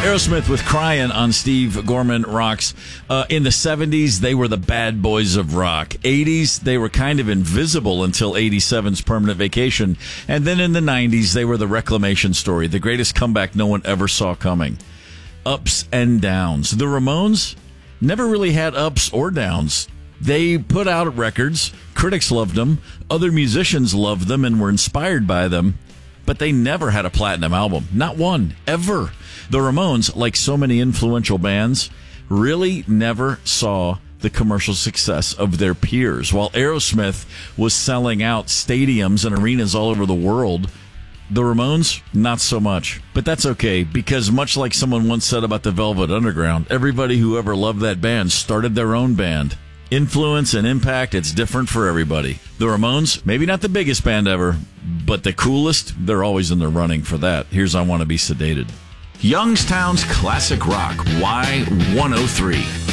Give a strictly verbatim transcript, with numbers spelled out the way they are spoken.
Aerosmith with Crying on Steve Gorman Rocks. Uh, in the seventies, they were the bad boys of rock. eighties, they were kind of invisible until eighty-seven's Permanent Vacation. And then in the nineties, they were the Reclamation Story, the greatest comeback no one ever saw coming. Ups and downs. The Ramones never really had ups or downs. They put out records. Critics loved them. Other musicians loved them and were inspired by them. But they never had a platinum album. Not one. Ever. The Ramones, like so many influential bands, really never saw the commercial success of their peers. While Aerosmith was selling out stadiums and arenas all over the world, the Ramones, not so much. But that's okay, because much like someone once said about the Velvet Underground, everybody who ever loved that band started their own band. Influence and impact, it's different for everybody. The Ramones, maybe not the biggest band ever, but the coolest, they're always in the running for that. Here's I Want to Be Sedated. Youngstown's Classic Rock, Y one oh three.